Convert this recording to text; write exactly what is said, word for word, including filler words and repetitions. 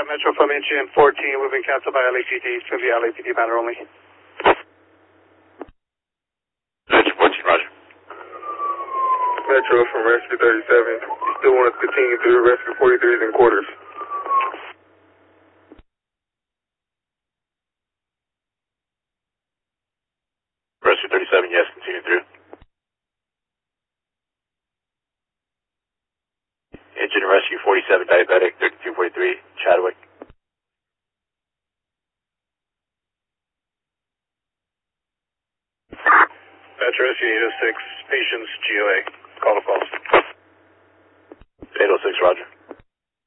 got Metro from engine fourteen, we've been canceled by L A P D. It's going to be L A P D banner only. Engine fourteen, roger. Metro from Rescue thirty-seven. You still want us to continue through Rescue forty-threes and quarters? Rescue thirty-seven, yes, continue through. Engine Rescue forty-seven, diabetic, thirty-two forty-three, Chadwick. Metro Rescue eight oh six, patients G O A. Call to false. eight oh six, roger.